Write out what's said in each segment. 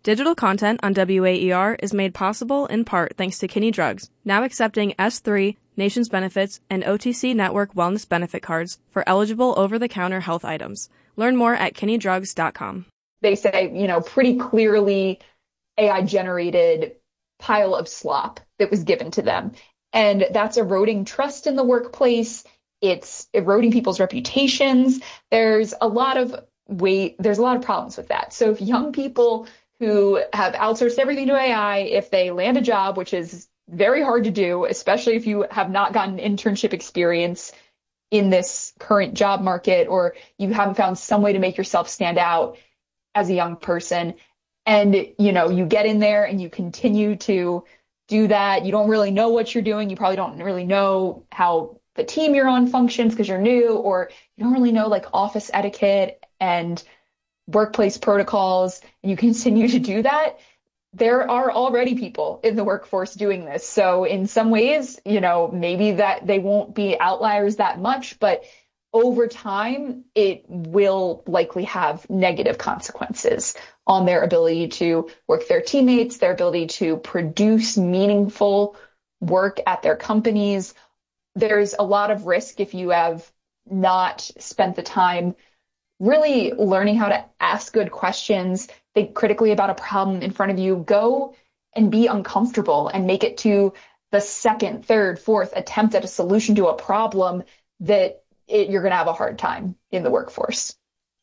Digital content on WAER is made possible in part thanks to Kinney Drugs, now accepting S3, Nations Benefits, and OTC Network Wellness Benefit cards for eligible over-the-counter health items. Learn more at kinneydrugs.com. They say, pretty clearly AI-generated pile of slop that was given to them. And that's eroding trust in the workplace. It's eroding people's reputations. There's a lot of problems with that. So if young people who have outsourced everything to AI, if they land a job, which is very hard to do, especially if you have not gotten internship experience in this current job market, or you haven't found some way to make yourself stand out as a young person, and, you get in there and you continue to do that. You don't really know what you're doing. You probably don't really know how the team you're on functions because you're new, or you don't really know like office etiquette and workplace protocols, and you continue to do that. There are already people in the workforce doing this. So in some ways, maybe that they won't be outliers that much, but over time, it will likely have negative consequences on their ability to work with their teammates, their ability to produce meaningful work at their companies. There's a lot of risk if you have not spent the time really learning how to ask good questions, think critically about a problem in front of you, go and be uncomfortable and make it to the second, third, fourth attempt at a solution to a problem that you're going to have a hard time in the workforce.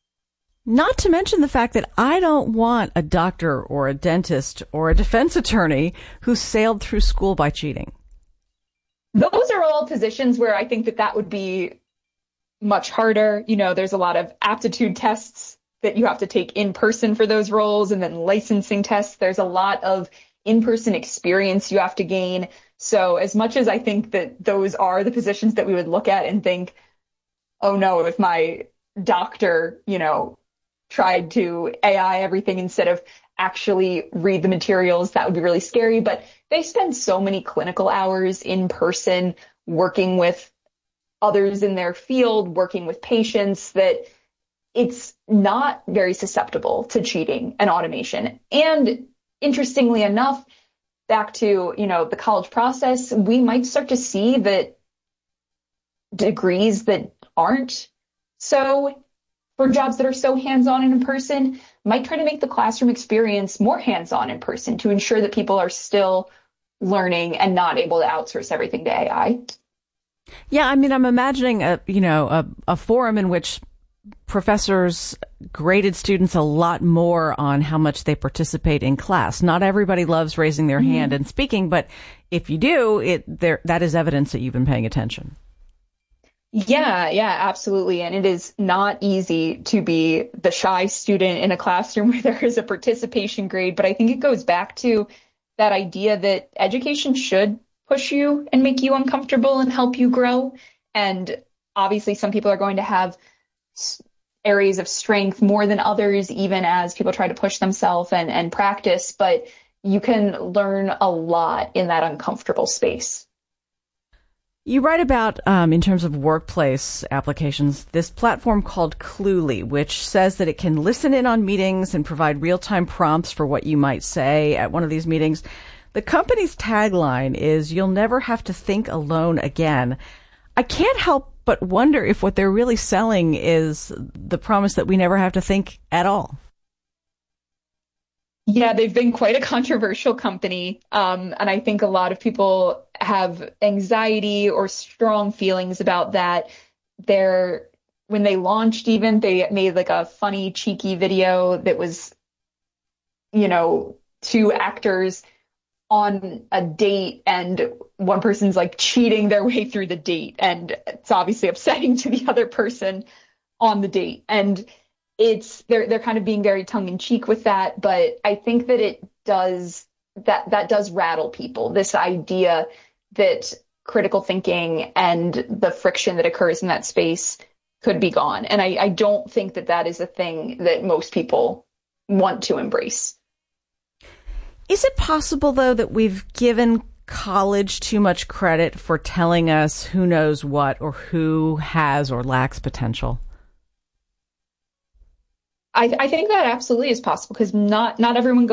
Not to mention the fact that I don't want a doctor or a dentist or a defense attorney who sailed through school by cheating. Those are all positions where I think that would be much harder. There's a lot of aptitude tests that you have to take in person for those roles, and then licensing tests. There's a lot of in-person experience you have to gain. So as much as I think that those are the positions that we would look at and think, oh no, if my doctor, tried to AI everything instead of actually read the materials, that would be really scary. But they spend so many clinical hours in person working with others in their field, working with patients, that it's not very susceptible to cheating and automation. And interestingly enough, back to, the college process, we might start to see that degrees that aren't so, for jobs that are so hands-on and in person, might try to make the classroom experience more hands-on in person to ensure that people are still learning and not able to outsource everything to AI. Yeah, I'm imagining a forum in which professors graded students a lot more on how much they participate in class. Not everybody loves raising their hand and speaking, but if you do, that is evidence that you've been paying attention. Yeah, absolutely. And it is not easy to be the shy student in a classroom where there is a participation grade. But I think it goes back to that idea that education should push you and make you uncomfortable and help you grow. And obviously, some people are going to have areas of strength more than others, even as people try to push themselves and practice. But you can learn a lot in that uncomfortable space. You write about, in terms of workplace applications, this platform called Cluely, which says that it can listen in on meetings and provide real-time prompts for what you might say at one of these meetings. The company's tagline is, "You'll never have to think alone again." I can't help but wonder if what they're really selling is the promise that we never have to think at all. Yeah, they've been quite a controversial company. And I think a lot of people have anxiety or strong feelings about that. When they launched even, they made like a funny, cheeky video that was, two actors on a date, and one person's like cheating their way through the date. And it's obviously upsetting to the other person on the date. And they're kind of being very tongue in cheek with that, but I think that that does rattle people. This idea that critical thinking and the friction that occurs in that space could be gone. And I don't think that is a thing that most people want to embrace. Is it possible, though, that we've given college too much credit for telling us who knows what or who has or lacks potential? I think that absolutely is possible, because not everyone